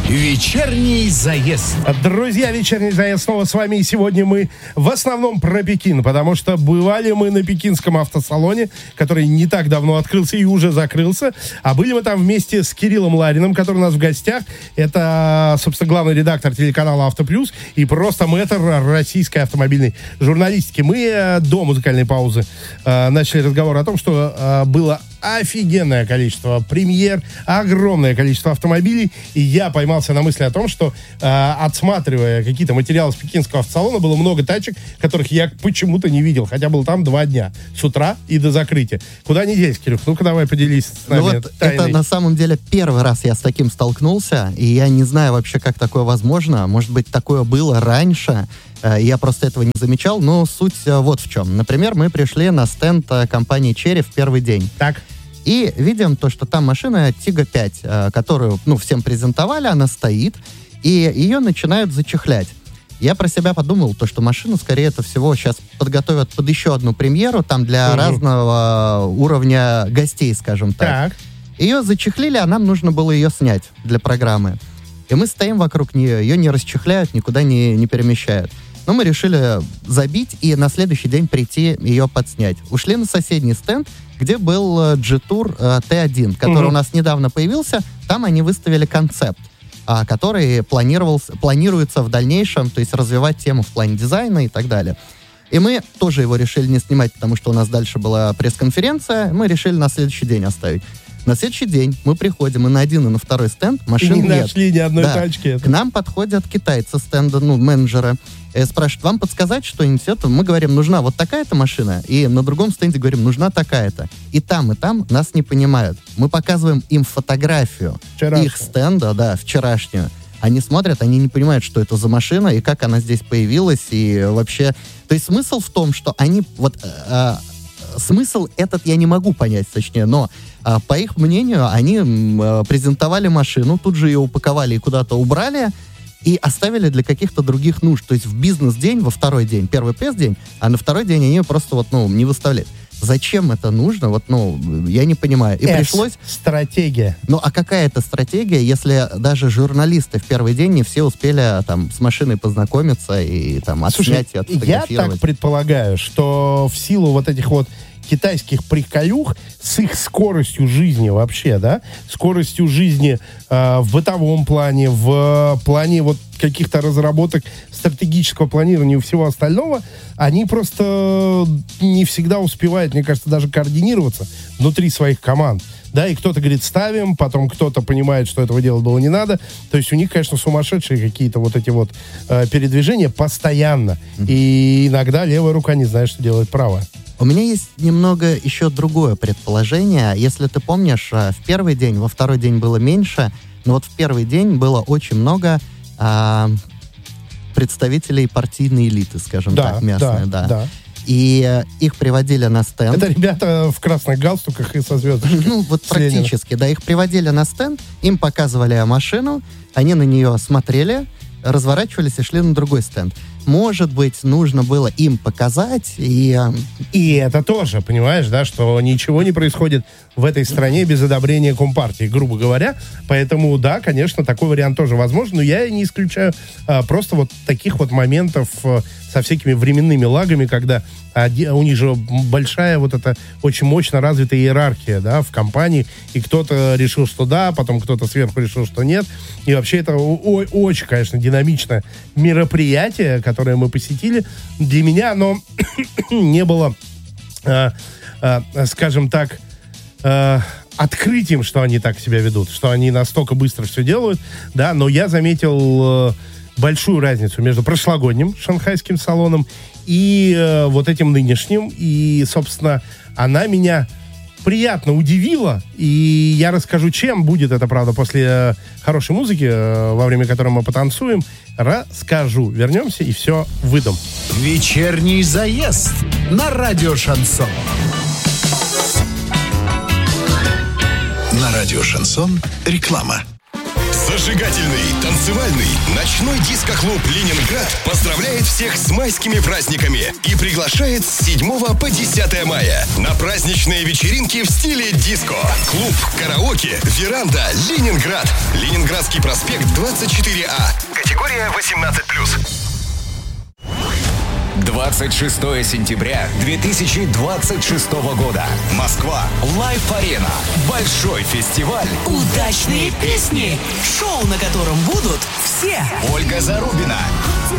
Вечерний заезд. Друзья, вечерний заезд снова с вами. И сегодня мы в основном про Пекин, потому что бывали мы на пекинском автосалоне, который не так давно открылся и уже закрылся. А были мы там вместе с Кириллом Лариным, который у нас в гостях. Это, собственно, главный редактор телеканала «Автоплюс» и просто мэтр российской автомобильной журналистики. Мы до музыкальной паузы начали разговор о том, что было офигенное количество премьер, огромное количество автомобилей, и я поймался на мысли о том, что, отсматривая какие-то материалы с пекинского автосалона, было много тачек, которых я почему-то не видел, хотя был там 2 дня, с утра и до закрытия. Куда не делись, Кирюх? Ну-ка давай поделись с нами. Ну вот это на самом деле первый раз я с таким столкнулся, и я не знаю вообще, как такое возможно. Может быть, такое было раньше, я просто этого не замечал, но суть вот в чем. Например, мы пришли на стенд компании Chery в первый день. Так. И видим то, что там машина Tiggo 5, которую, всем презентовали, она стоит, и ее начинают зачехлять. Я про себя подумал, то, что машину, скорее это всего, сейчас подготовят под еще одну премьеру, там для разного уровня гостей, скажем так. Ее зачехлили, а нам нужно было ее снять для программы. И мы стоим вокруг нее, ее не расчехляют, никуда не перемещают. Но мы решили забить и на следующий день прийти ее подснять. Ушли на соседний стенд, где был G-Tour T1, который у нас недавно появился. Там они выставили концепт, который планируется в дальнейшем, то есть развивать тему в плане дизайна и так далее. И мы тоже его решили не снимать, потому что у нас дальше была пресс-конференция. Мы решили на следующий день оставить. На следующий день мы приходим и на один, и на второй стенд машин нет. И не нашли ни одной тачки. К нам подходят китайцы стенда, менеджеры, спрашивают, вам подсказать что-нибудь? Мы говорим, нужна вот такая-то машина, и на другом стенде говорим, нужна такая-то. И там нас не понимают. Мы показываем им фотографию их стенда, вчерашнюю. Они смотрят, они не понимают, что это за машина, и как она здесь появилась, и вообще... То есть смысл в том, что они... Смысл этот я не могу понять, точнее, но по их мнению, они презентовали машину, тут же ее упаковали и куда-то убрали, и оставили для каких-то других нужд. То есть в бизнес-день, во второй день, первый пресс-день, а на второй день они ее просто не выставляют. Зачем это нужно? Я не понимаю. И пришлось... Стратегия. А какая это стратегия, если даже журналисты в первый день не все успели с машиной познакомиться и отснять и отфотографировать? Я так предполагаю, что в силу вот этих китайских приколюх с их скоростью жизни вообще, скоростью жизни в бытовом плане, в плане каких-то разработок стратегического планирования и всего остального, они просто не всегда успевают, мне кажется, даже координироваться внутри своих команд. И кто-то говорит, ставим, потом кто-то понимает, что этого делать было не надо. То есть у них, конечно, сумасшедшие какие-то передвижения постоянно. И иногда левая рука не знает, что делает правая. У меня есть немного еще другое предположение. Если ты помнишь, в первый день, во второй день было меньше, но в первый день было очень много представителей партийной элиты, скажем так, местные. Да. И их приводили на стенд. Это ребята в красных галстуках и со звездочкой. Практически, их приводили на стенд, им показывали машину, они на нее смотрели, разворачивались и шли на другой стенд. Может быть, нужно было им показать и это тоже, понимаешь, что ничего не происходит в этой стране без одобрения Компартии, грубо говоря. Поэтому, конечно, такой вариант тоже возможен, но я не исключаю просто таких моментов со всякими временными лагами, когда у них же большая эта очень мощно развитая иерархия, в компании, и кто-то решил, что да, потом кто-то сверху решил, что нет. И вообще это очень, конечно, динамичное мероприятие, которое мы посетили. Для меня оно не было, скажем так, открытием, что они так себя ведут, что они настолько быстро все делают, но я заметил большую разницу между прошлогодним шанхайским салоном и этим нынешним. И, собственно, она меня приятно удивила. И я расскажу, чем будет это, правда, после хорошей музыки, во время которой мы потанцуем. Расскажу. Вернемся и все выдам. Вечерний заезд на радио «Шансон». На радио «Шансон» реклама. Зажигательный, танцевальный, ночной диско-клуб «Ленинград» поздравляет всех с майскими праздниками и приглашает с 7 по 10 мая на праздничные вечеринки в стиле диско. Клуб, караоке, веранда, Ленинград. Ленинградский проспект 24А. Категория 18+. 26 сентября 2026 года. Москва. Лайф-арена. Большой фестиваль. Удачные песни. Шоу, на котором будут все. Ольга Зарубина.